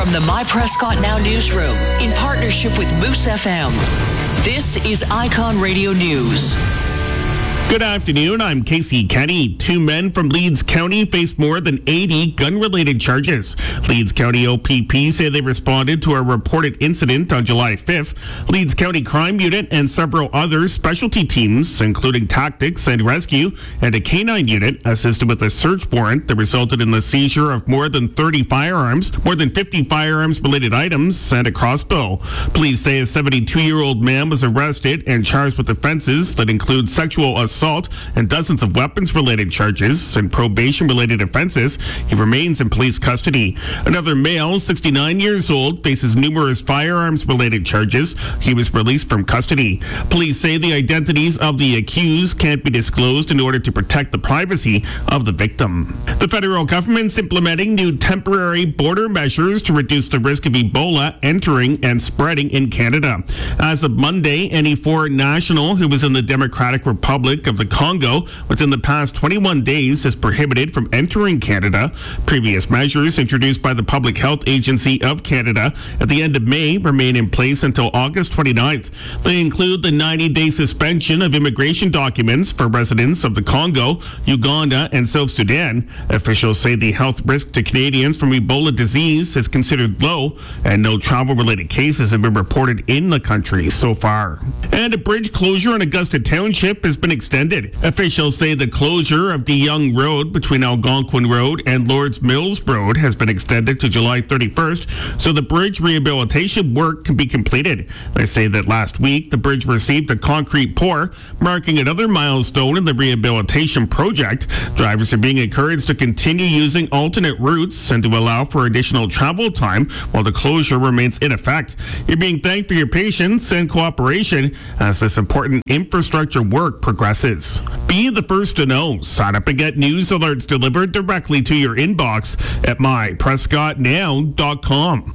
From the My Prescott Now newsroom, in partnership with Moose FM, this is Icon Radio News. Good afternoon, I'm Casey Kenny. 2 men from Leeds County faced more than 80 gun-related charges. Leeds County OPP say they responded to a reported incident on July 5th. Leeds County Crime Unit and several other specialty teams, including tactics and rescue, and a canine unit, assisted with a search warrant that resulted in the seizure of more than 30 firearms, more than 50 firearms-related items, and a crossbow. Police say a 72-year-old man was arrested and charged with offenses that include sexual assault and dozens of weapons-related charges and probation-related offenses. He remains in police custody. Another male, 69 years old, faces numerous firearms-related charges. He was released from custody. Police say the identities of the accused can't be disclosed in order to protect the privacy of the victim. The federal government's implementing new temporary border measures to reduce the risk of Ebola entering and spreading in Canada. As of Monday, any foreign national who was in the Democratic Republic of the Congo within the past 21 days is prohibited from entering Canada. Previous measures introduced by the Public Health Agency of Canada at the end of May remain in place until August 29th. They include the 90-day suspension of immigration documents for residents of the Congo, Uganda, and South Sudan. Officials say the health risk to Canadians from Ebola disease is considered low, and no travel-related cases have been reported in the country so far. And a bridge closure in Augusta Township has been extended. Officials say the closure of DeYoung Road between Algonquin Road and Lords Mills Road has been extended to July 31st so the bridge rehabilitation work can be completed. They say that last week the bridge received a concrete pour, marking another milestone in the rehabilitation project. Drivers are being encouraged to continue using alternate routes and to allow for additional travel time while the closure remains in effect. You're being thanked for your patience and cooperation as this important infrastructure work progresses. Be the first to know. Sign up and get news alerts delivered directly to your inbox at myprescottnow.com.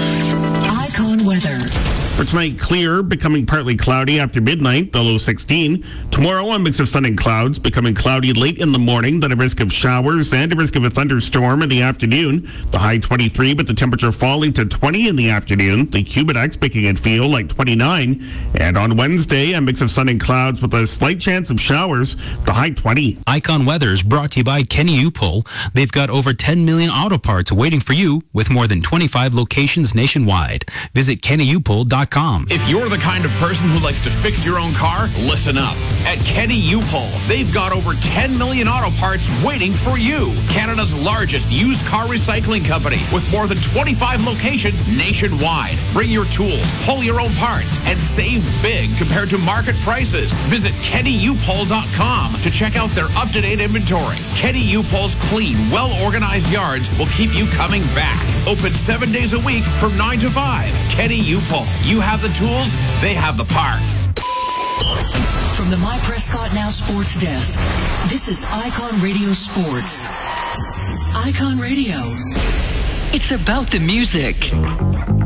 Icon weather. For tonight, clear, becoming partly cloudy after midnight, the low 16. Tomorrow, a mix of sun and clouds, becoming cloudy late in the morning, then a risk of showers and a risk of a thunderstorm in the afternoon. The high 23, but the temperature falling to 20 in the afternoon. The Humidex making it feel like 29. And on Wednesday, a mix of sun and clouds with a slight chance of showers. The high 20. Icon Weather is brought to you by Kenny Upol. They've got over 10 million auto parts waiting for you with more than 25 locations nationwide. Visit kennyupol.com. If you're the kind of person who likes to fix your own car, listen up. At Kenny Upol, they've got over 10 million auto parts waiting for you. Canada's largest used car recycling company with more than 25 locations nationwide. Bring your tools, pull your own parts, and save big compared to market prices. Visit kennyupol.com to check out their up-to-date inventory. Kenny Upol's clean, well-organized yards will keep you coming back. Open 7 days a week from 9 to 5. Kenny Upol. You have the tools, they have the parts. From the My Prescott Now Sports Desk, this is Icon Radio Sports. Icon Radio. It's about the music.